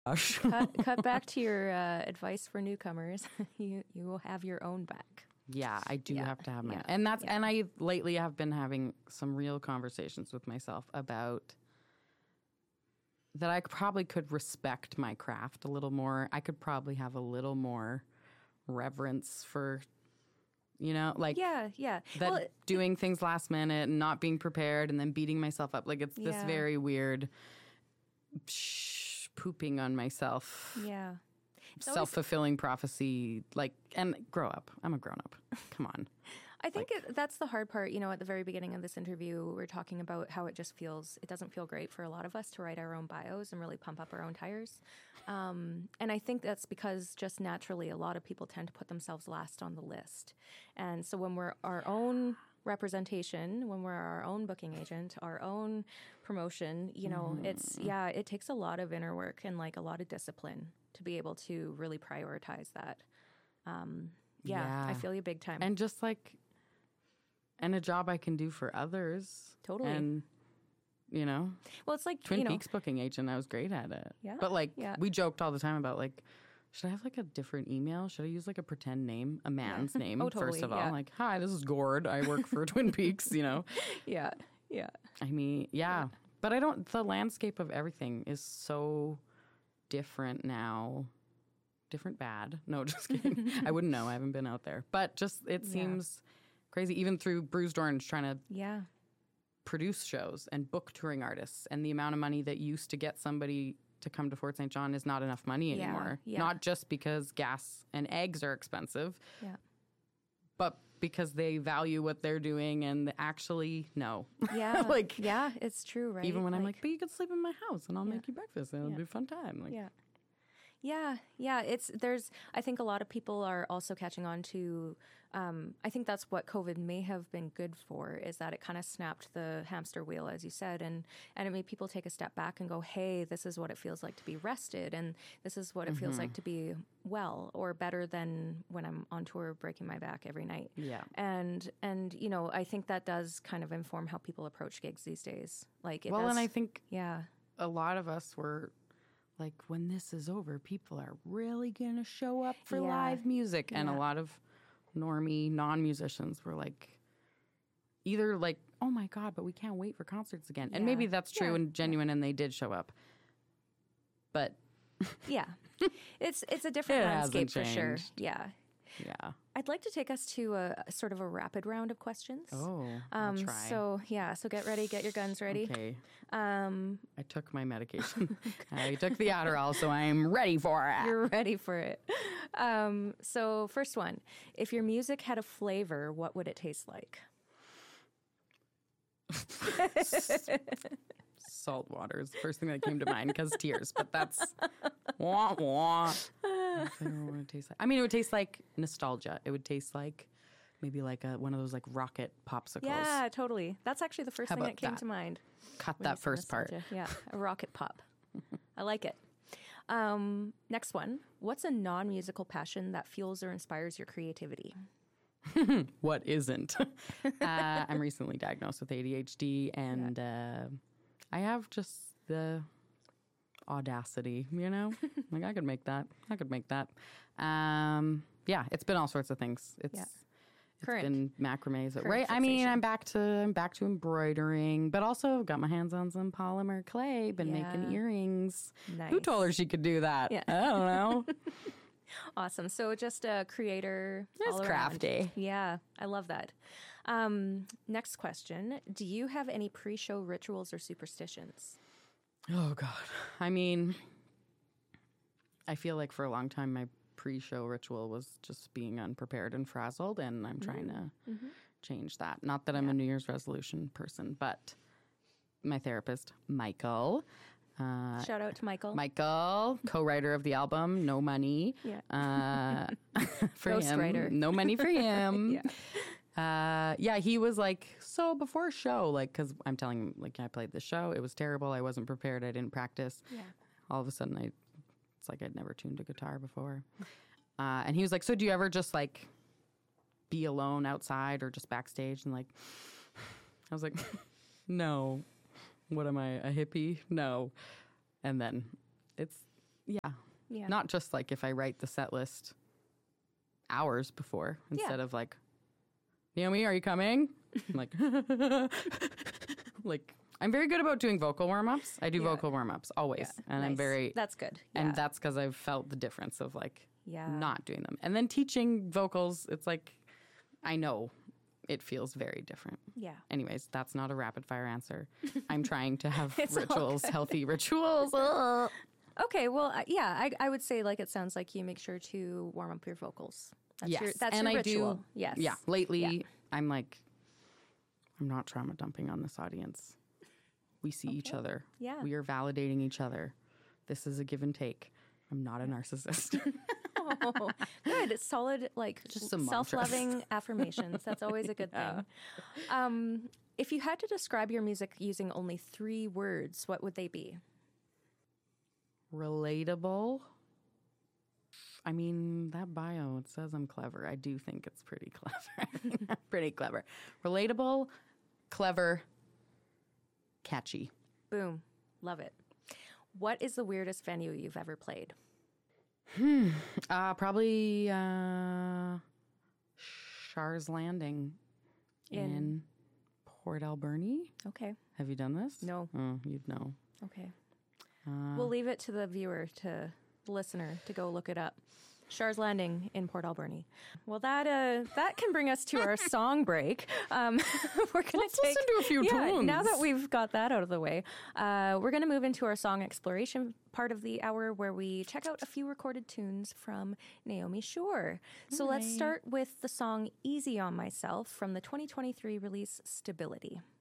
gosh. cut back to your advice for newcomers. You will have your own back. Yeah, I do have to have my, Yeah. and I lately have been having some real conversations with myself about that I probably could respect my craft a little more. I could probably have a little more reverence for, like that doing things last minute and not being prepared and then beating myself up. Like it's this very weird pooping on myself. Yeah. Self-fulfilling prophecy, and grow up. I'm a grown-up. Come on. I think that's the hard part. At the very beginning of this interview, we're talking about how it doesn't feel great for a lot of us to write our own bios and really pump up our own tires. And I think that's because just naturally a lot of people tend to put themselves last on the list. And so when we're our own representation, when we're our own booking agent, our own promotion, it takes a lot of inner work and a lot of discipline to be able to really prioritize that. I feel you big time. And just and a job I can do for others. Totally. And, well, it's like, Twin Peaks booking agent, I was great at it. Yeah. But we joked all the time about should I have a different email? Should I use a pretend name, a man's name, totally, first of all? Hi, this is Gord. I work for Twin Peaks, Yeah. I mean, But the landscape of everything is so different now. Different bad. No, just kidding. I wouldn't know. I haven't been out there. But it seems crazy, even through Bruised Orange, trying to produce shows and book touring artists. And the amount of money that used to get somebody to come to Fort St. John is not enough money anymore. Yeah. Not just because gas and eggs are expensive, but because they value what they're doing and actually no. Yeah. It's true, right? Even when I'm but you could sleep in my house and I'll make you breakfast and it'll be a fun time. Yeah. I think a lot of people are also catching on to, I think that's what COVID may have been good for, is that it kind of snapped the hamster wheel, as you said, and it made people take a step back and go, hey, this is what it feels like to be rested, and this is what it feels like to be well, or better than when I'm on tour breaking my back every night. Yeah. And I think that does kind of inform how people approach gigs these days. And I think a lot of us were when this is over, people are really going to show up for live music. And a lot of normie non-musicians were either oh my God, but we can't wait for concerts again. And maybe that's true and genuine and they did show up. But it's a different landscape for sure. Yeah. I'd like to take us to a sort of a rapid round of questions. Oh, I'll try. So get ready, get your guns ready. Okay. I took my medication. I took the Adderall, so I'm ready for it. You're ready for it. So first one, if your music had a flavor, what would it taste like? Salt water is the first thing that came to mind because tears, but that's wah wah. I don't know what it tastes like. I mean, it would taste like nostalgia. It would taste like maybe one of those rocket popsicles. Yeah, totally. That's actually the first thing that came to mind. Cut that first part. Yeah, a rocket pop. I like it. Next one. What's a non-musical passion that fuels or inspires your creativity? What isn't? I'm recently diagnosed with ADHD, and I have just the audacity, I could make that. It's been all sorts of things. It's been macrame, right? I mean, I'm back to embroidering, but also got my hands on some polymer clay, been making earrings. Nice. Who told her she could do that? I don't know. Awesome. So just a creator. It's crafty. Yeah, I love that. Next question. Do you have any pre-show rituals or superstitions? Oh, God. I mean, I feel like for a long time, my pre-show ritual was just being unprepared and frazzled, and I'm trying to change that. Not that I'm a New Year's resolution person, but my therapist, Michael... shout out to Michael. Michael, co-writer of the album, No Money. Yeah. For him. Ghostwriter. No money for him. He was so before a show, because I'm telling him, I played the show. It was terrible. I wasn't prepared. I didn't practice. Yeah. All of a sudden, it's like I'd never tuned a guitar before. And he was like, so do you ever just, be alone outside or just backstage? And, I was like, no. What am I, a hippie? No. And then it's Yeah. Yeah. Not just like if I write the set list hours before instead of like, Naomi, are you coming? I'm like, like, I'm very good about doing vocal warm-ups. I do vocal warm-ups always. And I'm very... That's good. And that's because I've felt the difference of like not doing them. And then teaching vocals, it's like, I know it feels very different. Yeah. Anyways, that's not a rapid fire answer. I'm trying to have rituals, healthy rituals. Okay, well, I would say like it sounds like you make sure to warm up your vocals. That's yes, that's and your I ritual. do. Yes. Yeah, lately I'm like, I'm not trauma dumping on this audience. We see each other. Yeah. We are validating each other. This is a give and take. I'm not a narcissist. Oh, good. It's solid, like Just some self-loving affirmations. That's always a good thing. If you had to describe your music using only 3 words, what would they be? Relatable. I mean, that bio, it says I'm clever. I do think it's pretty clever. Pretty clever. Relatable, clever, catchy. Boom. Love it. What is the weirdest venue you've ever played? Probably Shars Landing in Port Alberni. Okay. Have you done this? No. Oh, you'd know. Okay. We'll leave it to the viewer, to the listener, to go look it up. Shars Landing in Port Alberni. Well, that can bring us to our song break. We're going to listen to a few tunes. Now that we've got that out of the way, we're going to move into our song exploration part of the hour, where we check out a few recorded tunes from Naomi Shore. So let's start with the song "Easy on Myself" from the 2023 release Stability.